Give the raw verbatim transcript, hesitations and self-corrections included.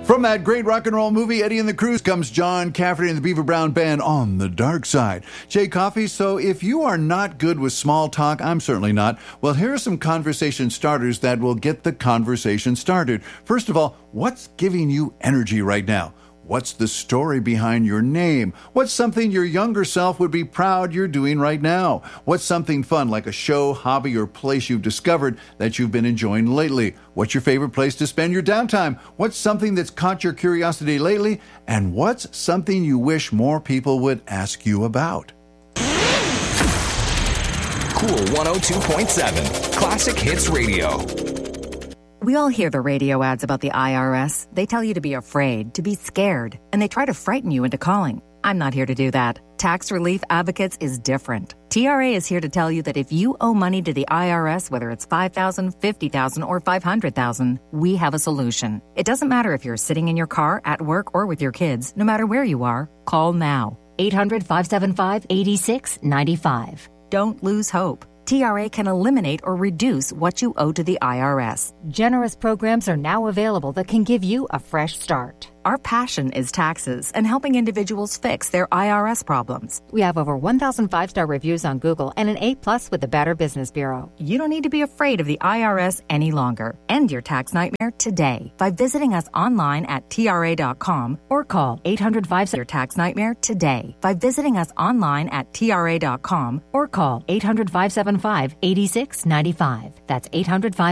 From that great rock and roll movie, Eddie and the Cruise, comes John Cafferty and the Beaver Brown Band, On the Dark Side. Jay Coffey, so if you are not good with small talk, I'm certainly not, well, here are some conversation starters that will get the conversation started. First of all, what's giving you energy right now? What's the story behind your name? What's something your younger self would be proud you're doing right now? What's something fun, like a show, hobby, or place you've discovered that you've been enjoying lately? What's your favorite place to spend your downtime? What's something that's caught your curiosity lately? And what's something you wish more people would ask you about? Cool one oh two point seven, Classic Hits Radio. We all hear the radio ads about the I R S. They tell you to be afraid, to be scared, and they try to frighten you into calling. I'm not here to do that. Tax Relief Advocates is different. T R A is here to tell you that if you owe money to the I R S, whether it's five thousand dollars, fifty thousand dollars, or five hundred thousand dollars, we have a solution. It doesn't matter if you're sitting in your car, at work, or with your kids. No matter where you are, call now. eight hundred, five seven five, eight six nine five. Don't lose hope. T R A can eliminate or reduce what you owe to the I R S. Generous programs are now available that can give you a fresh start. Our passion is taxes and helping individuals fix their I R S problems. We have over one thousand five-star reviews on Google and an A plus with the Better Business Bureau. You don't need to be afraid of the I R S any longer. End your tax nightmare today by visiting us online at T R A dot com or call eight hundred, five seven five, your tax nightmare today by visiting us online at T R A dot com or call eight hundred, five seven five, eight six nine five. That's eight hundred, five